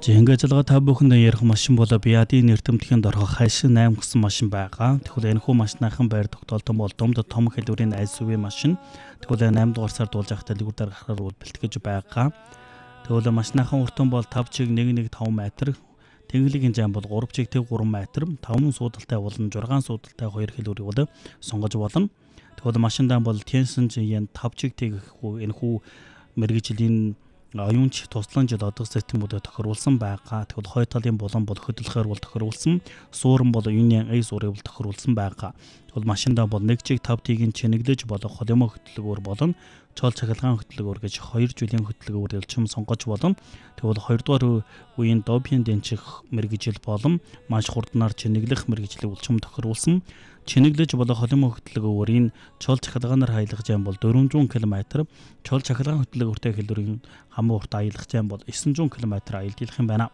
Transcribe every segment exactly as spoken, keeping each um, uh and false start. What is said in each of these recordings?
За ингээд ажиллагаа та бүхэндээ ярих машин бол Биадийн нэртэмтгэнд орох хайшин eight гэсэн машин байгаа. Тэгвэл энэ хүү машиныхан байр тогтоолтон бол дунд том хэлбэрийн эс ю ви машин. Тэгвэл eight дугаар сард болж байхдаа лигүүр дээр гарахаар бол бэлтгэж байгаа. Тэгвэл машиныхан уртан бол five чиг one one five метр. Тэнгэлийн хэмжээ бол three чиг three метр. five суудалтай болон six суудалтай хоёр хэлбэрийг бол сонгож болно. Тэгвэл машиндаа бол Тянсан жин five чиг энэ хүү мэргэжлийн оюунч тусламж одоох системүүд тохируулсан байгаа. Тэгвэл хоёр талын булан бол хөдөлгөөр бол тохируулсан. Суурин бол Union A суурийг бол тохируулсан байгаа. Тэгвэл машиндаа бол one чиг five тийг чиглэж болох холимог хөдөлгөөр болон чол цахилгаан хөдөлгөөр гэж хоёр жилийн хөдөлгөөр элчим сонгож болно. Тэгвэл хоёрдугаар үеийн допийн дэнчих мэргэжил болон маш хурднаар чиглэх мэргэжлийг улчим тохируулсан. Чиглэж болох холимог хөдөлгөөрийн чол цахилгаанаар хаялгаж юм бол four hundred км, чол цахилгаан хөдөлгөөртэй хэлбэрийн хамаа урт аялах юм бол nine hundred км аялдах юм байна.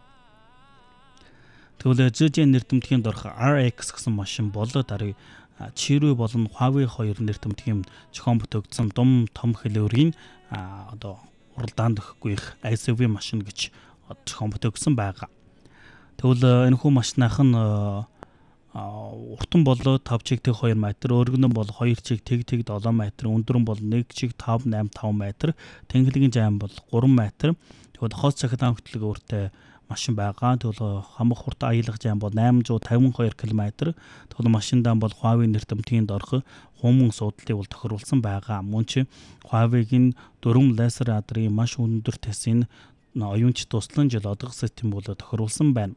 Тэгвэл зэ зэ нэртэмтгэнд орох R X гэсэн машин бол даруй Чирүү болон Huawei хоёр нэртэмтгэн зохион бүтэгдсэн дум том хэлбэрийн одоо уралдаанд өгөхгүй их эс ю ви машин гэж зохион бүтэгдсэн байгаа. Тэгвэл энэ хүү машинахан уртан бол five чиг two метр, өргөн бол two чиг seven метр, өндөр бол one чиг five eight five метр, тэнхлэгийн займ бол three метр. Тэгвэл хос цахилгаан хөдөлгөөртэй машин байгаа. Тэгвэл хамаг хурд аялах займ бол eight fifty-two км. Тэгвэл машиндаа бол Huawei нэртэмтгэнд орох хумын суудалтыг бол тохируулсан байгаа. Мөн ч Huawei-гийн дөрвөн лазер радрын маш өндөр тэсийн оюунч тусламж одоох систем бол тохируулсан байна.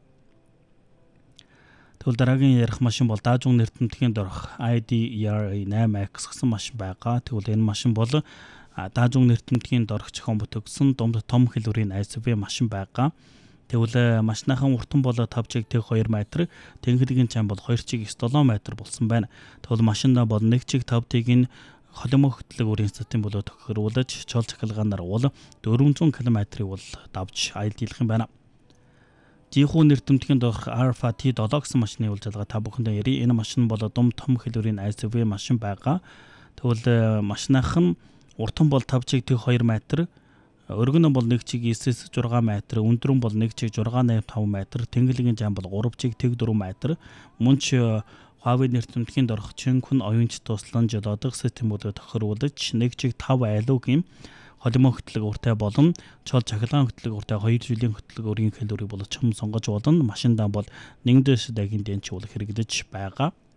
Тэгвэл дараагийн ярих машин бол Daewoo нэртэмтгэнд орох I D E R A eight X гэсэн машин байгаа. Тэгвэл энэ машин бол Daewoo нэртэмтгэнд орох зохион бүтэгдсэн дунд том хэлбэрийн эс ю ви машин байгаа. Тэгвэл машиныхан уртан бол five чиг two метр, тэнхлэгийн займ бол two чиг seven метр болсон байна. Тэгвэл машиндаа бол one чиг five тийг холимог хөдөлгөөрийн систем бол тохируулж чол цахилгаанаар бол four hundred км-ийг бол давж аялдах юм байна. Жихүү нэртэмтгэнд орох Alpha T seven гэсэн машины үйлчилгээ та бүхэндээ ярив. Энэ машин бол дум том хэлбэрийн эс ю ви машин байгаа. Тэгвэл машиныхан уртан бол five чиг two метр, өргөн бол one чиг nine six метр, өндөр бол one чиг six eight five метр, тэнхлэгийн займ бол three чиг four метр. Мөн ч Huawei нэртэмтгэнд орох Чинкүн оюунч тусламж одоох системүүд тохируулж one чиг five алуугийн холимог хөдөлгөөртэй болон чол цахилгаан хөдөлгөөртэй two жилийн хөдөлгөөрийн хэлбэрийг бол чим сонгож болно. Машиндаа бол one дэш дагийн дэнч бол хэрэглэж байгаа.